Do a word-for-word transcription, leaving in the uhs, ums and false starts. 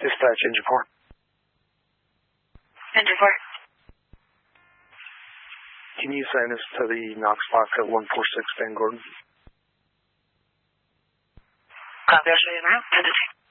Dispatch, engine four. Engine four. Can you assign us to the Knox box at one four six Van Gordon? Copy, I'll show you now. ten to two.